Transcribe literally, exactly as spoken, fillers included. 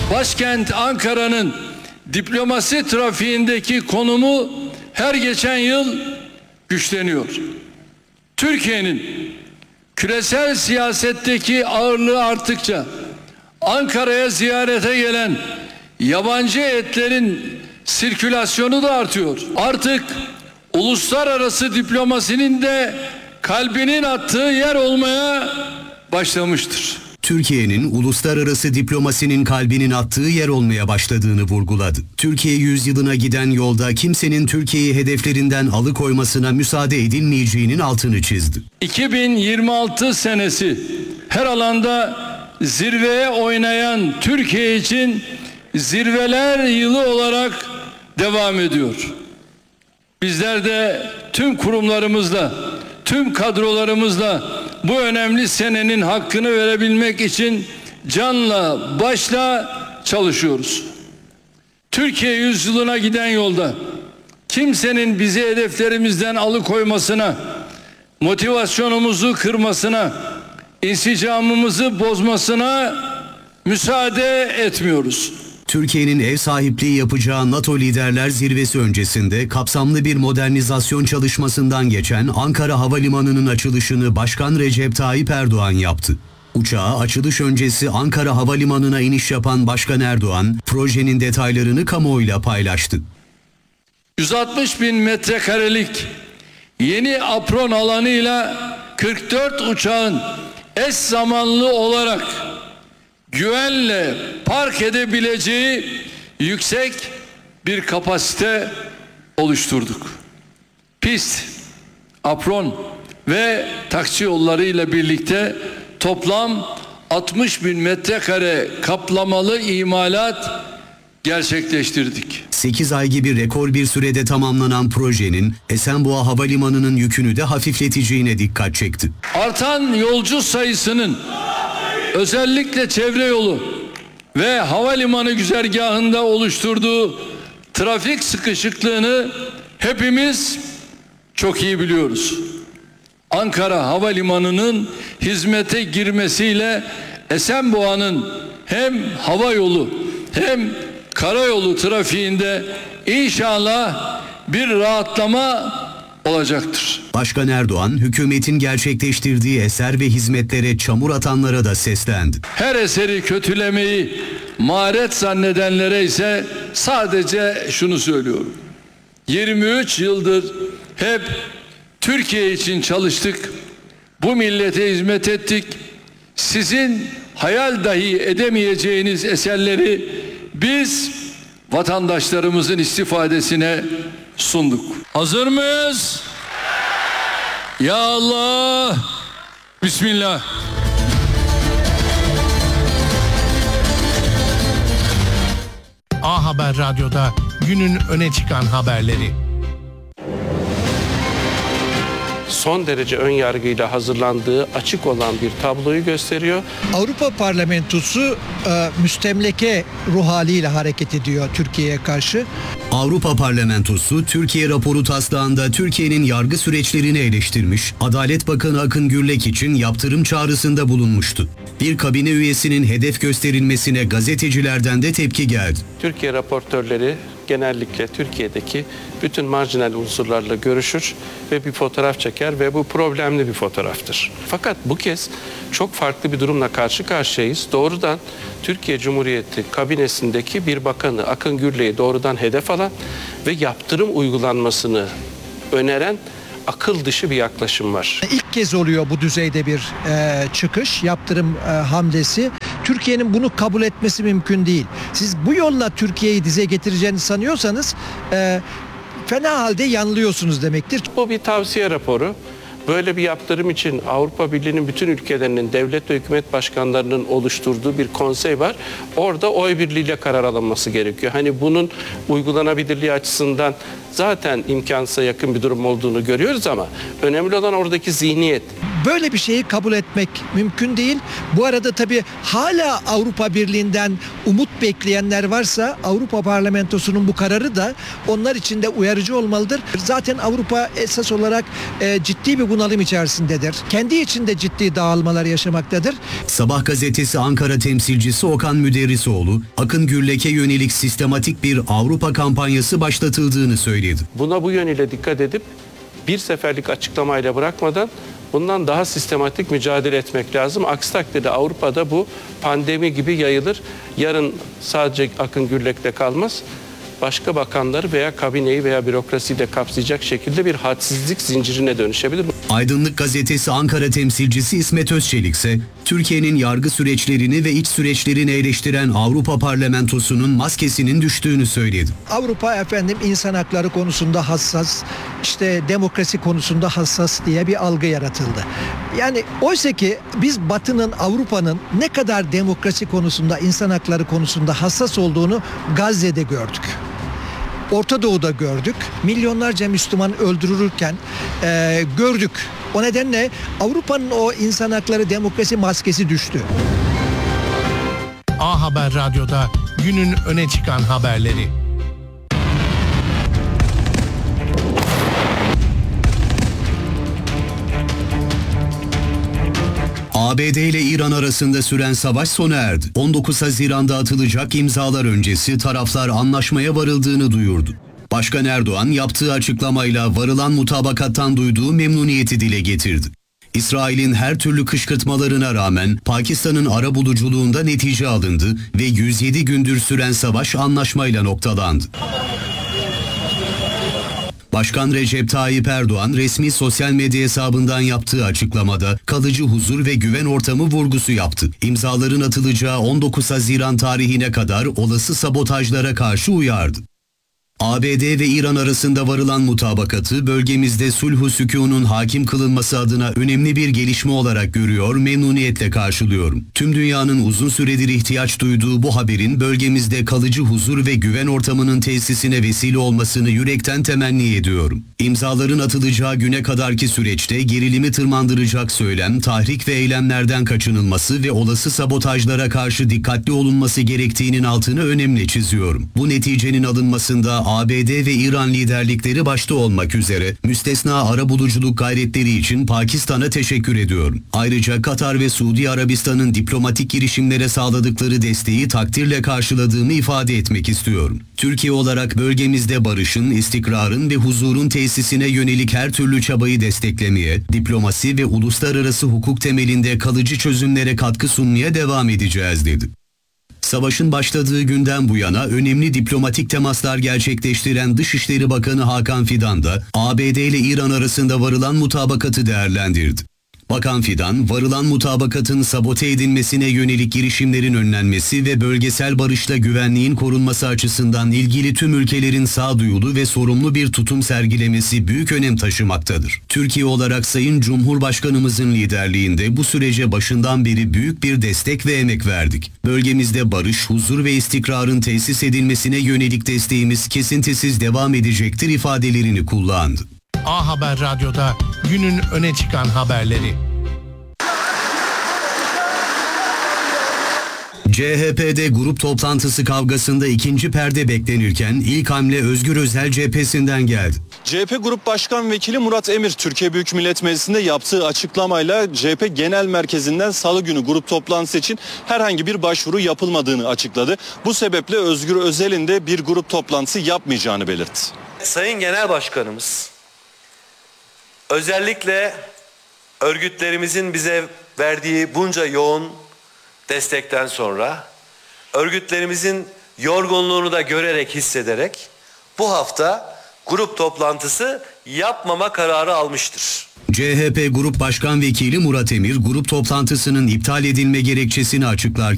Başkent Ankara'nın diplomasi trafiğindeki konumu her geçen yıl güçleniyor. Türkiye'nin küresel siyasetteki ağırlığı arttıkça Ankara'ya ziyarete gelen yabancı heyetlerin sirkülasyonu da artıyor. Artık uluslararası diplomasinin de kalbinin attığı yer olmaya başlamıştır. Türkiye'nin uluslararası diplomasinin kalbinin attığı yer olmaya başladığını vurguladı. Türkiye yüzyılına giden yolda kimsenin Türkiye'yi hedeflerinden alıkoymasına müsaade edilmeyeceğinin altını çizdi. iki bin yirmi altı senesi her alanda zirveye oynayan Türkiye için zirveler yılı olarak devam ediyor. Bizler de tüm kurumlarımızla, tüm kadrolarımızla bu önemli senenin hakkını verebilmek için canla başla çalışıyoruz. Türkiye yüzyılına giden yolda kimsenin bizi hedeflerimizden alıkoymasına, motivasyonumuzu kırmasına, insicamımızı bozmasına müsaade etmiyoruz. Türkiye'nin ev sahipliği yapacağı NATO Liderler Zirvesi öncesinde kapsamlı bir modernizasyon çalışmasından geçen Ankara Havalimanı'nın açılışını Başkan Recep Tayyip Erdoğan yaptı. Uçağa açılış öncesi Ankara Havalimanı'na iniş yapan Başkan Erdoğan, projenin detaylarını kamuoyuyla paylaştı. yüz altmış bin metrekarelik yeni apron alanıyla kırk dört uçağın eş zamanlı olarak güvenle park edebileceği yüksek bir kapasite oluşturduk. Pist, apron ve taksi yollarıyla birlikte toplam altmış bin metrekare kaplamalı imalat gerçekleştirdik. sekiz ay gibi rekor bir sürede tamamlanan projenin Esenboğa Havalimanı'nın yükünü de hafifleteceğine dikkat çekti. Artan yolcu sayısının özellikle çevre yolu ve havalimanı güzergahında oluşturduğu trafik sıkışıklığını hepimiz çok iyi biliyoruz. Ankara Havalimanı'nın hizmete girmesiyle Esenboğa'nın hem hava yolu hem karayolu trafiğinde inşallah bir rahatlama olacaktır. Başkan Erdoğan, hükümetin gerçekleştirdiği eser ve hizmetlere çamur atanlara da seslendi. Her eseri kötülemeyi maharet zannedenlere ise sadece şunu söylüyorum. yirmi üç yıldır hep Türkiye için çalıştık. Bu millete hizmet ettik. Sizin hayal dahi edemeyeceğiniz eserleri biz vatandaşlarımızın istifadesine sunduk. Hazır mıyız? Ya Allah! Bismillah! A Haber Radyo'da günün öne çıkan haberleri. Son derece ön yargıyla hazırlandığı açık olan bir tabloyu gösteriyor. Avrupa Parlamentosu e, müstemleke ruh haliyle hareket ediyor Türkiye'ye karşı. Avrupa Parlamentosu Türkiye raporu taslağında Türkiye'nin yargı süreçlerini eleştirmiş, Adalet Bakanı Akın Gürlek için yaptırım çağrısında bulunmuştu. Bir kabine üyesinin hedef gösterilmesine gazetecilerden de tepki geldi. Türkiye raportörleri genellikle Türkiye'deki bütün marjinal unsurlarla görüşür ve bir fotoğraf çeker ve bu problemli bir fotoğraftır. Fakat bu kez çok farklı bir durumla karşı karşıyayız. Doğrudan Türkiye Cumhuriyeti kabinesindeki bir bakanı Akın Gürlek'i doğrudan hedef alan ve yaptırım uygulanmasını öneren akıl dışı bir yaklaşım var. İlk kez oluyor bu düzeyde bir e, çıkış, yaptırım e, hamlesi. Türkiye'nin bunu kabul etmesi mümkün değil. Siz bu yolla Türkiye'yi dize getireceğini sanıyorsanız e, fena halde yanılıyorsunuz demektir. Bu bir tavsiye raporu. Böyle bir yaptırım için Avrupa Birliği'nin bütün ülkelerinin devlet ve hükümet başkanlarının oluşturduğu bir konsey var. Orada oy birliğiyle karar alınması gerekiyor. Hani bunun uygulanabilirliği açısından zaten imkansıza yakın bir durum olduğunu görüyoruz ama önemli olan oradaki zihniyet. böyle bir şeyi kabul etmek mümkün değil. Bu arada tabii hala Avrupa Birliği'nden umut bekleyenler varsa Avrupa Parlamentosu'nun bu kararı da onlar için de uyarıcı olmalıdır. Zaten Avrupa esas olarak e, ciddi bir bunalım içerisindedir. Kendi içinde ciddi dağılmalar yaşamaktadır. Sabah gazetesi Ankara temsilcisi Okan Müderrisoğlu, Akın Gürlek'e yönelik sistematik bir Avrupa kampanyası başlatıldığını söyledi. Buna bu yönüyle dikkat edip bir seferlik açıklamayla bırakmadan bundan daha sistematik mücadele etmek lazım. Aksi takdirde Avrupa'da bu pandemi gibi yayılır. Yarın sadece Akın Gürlek'le kalmaz. Başka bakanları veya kabineyi veya bürokrasiyi de kapsayacak şekilde bir hadsizlik zincirine dönüşebilir. Aydınlık gazetesi Ankara temsilcisi İsmet Özçelik ise Türkiye'nin yargı süreçlerini ve iç süreçlerini eleştiren Avrupa Parlamentosu'nun maskesinin düştüğünü söyledi. Avrupa efendim insan hakları konusunda hassas, işte demokrasi konusunda hassas diye bir algı yaratıldı. Yani oysa ki biz Batı'nın, Avrupa'nın ne kadar demokrasi konusunda, insan hakları konusunda hassas olduğunu Gazze'de gördük. Orta Doğu'da gördük. Milyonlarca Müslüman öldürülürken e, gördük. O nedenle Avrupa'nın o insan hakları, demokrasi maskesi düştü. A Haber Radyo'da günün öne çıkan haberleri. A B D ile İran arasında süren savaş sona erdi. on dokuz Haziran'da atılacak imzalar öncesi taraflar anlaşmaya varıldığını duyurdu. Başkan Erdoğan yaptığı açıklamayla varılan mutabakattan duyduğu memnuniyeti dile getirdi. İsrail'in her türlü kışkırtmalarına rağmen Pakistan'ın arabuluculuğunda netice alındı ve yüz yedi gündür süren savaş anlaşmayla noktalandı. Başkan Recep Tayyip Erdoğan resmi sosyal medya hesabından yaptığı açıklamada kalıcı huzur ve güven ortamı vurgusu yaptı. İmzaların atılacağı on dokuz Haziran tarihine kadar olası sabotajlara karşı uyardı. A B D ve İran arasında varılan mutabakatı bölgemizde sulh-u sükûnun hakim kılınması adına önemli bir gelişme olarak görüyor, memnuniyetle karşılıyorum. Tüm dünyanın uzun süredir ihtiyaç duyduğu bu haberin bölgemizde kalıcı huzur ve güven ortamının tesisine vesile olmasını yürekten temenni ediyorum. İmzaların atılacağı güne kadarki süreçte gerilimi tırmandıracak söylem, tahrik ve eylemlerden kaçınılması ve olası sabotajlara karşı dikkatli olunması gerektiğinin altını önemli çiziyorum. Bu neticenin alınmasında A B D ve İran liderlikleri başta olmak üzere müstesna arabuluculuk gayretleri için Pakistan'a teşekkür ediyorum. Ayrıca Katar ve Suudi Arabistan'ın diplomatik girişimlere sağladıkları desteği takdirle karşıladığımı ifade etmek istiyorum. Türkiye olarak bölgemizde barışın, istikrarın ve huzurun tesisine yönelik her türlü çabayı desteklemeye, diplomasi ve uluslararası hukuk temelinde kalıcı çözümlere katkı sunmaya devam edeceğiz dedi. Savaşın başladığı günden bu yana önemli diplomatik temaslar gerçekleştiren Dışişleri Bakanı Hakan Fidan da A B D ile İran arasında varılan mutabakatı değerlendirdi. Bakan Fidan, varılan mutabakatın sabote edilmesine yönelik girişimlerin önlenmesi ve bölgesel barışla güvenliğin korunması açısından ilgili tüm ülkelerin sağduyulu ve sorumlu bir tutum sergilemesi büyük önem taşımaktadır. Türkiye olarak Sayın Cumhurbaşkanımızın liderliğinde bu sürece başından beri büyük bir destek ve emek verdik. Bölgemizde barış, huzur ve istikrarın tesis edilmesine yönelik desteğimiz kesintisiz devam edecektir ifadelerini kullandı. A Haber Radyo'da günün öne çıkan haberleri. C H P'de grup toplantısı kavgasında ikinci perde beklenirken ilk hamle Özgür Özel cephesinden geldi. C H P Grup Başkan Vekili Murat Emir, Türkiye Büyük Millet Meclisi'nde yaptığı açıklamayla C H P Genel Merkezi'nden salı günü grup toplantısı için herhangi bir başvuru yapılmadığını açıkladı. Bu sebeple Özgür Özel'in de bir grup toplantısı yapmayacağını belirtti. Sayın Genel Başkanımız özellikle örgütlerimizin bize verdiği bunca yoğun destekten sonra örgütlerimizin yorgunluğunu da görerek, hissederek bu hafta grup toplantısı yapmama kararı almıştır. C H P Grup Başkan Vekili Murat Emir grup toplantısının iptal edilme gerekçesini açıklarken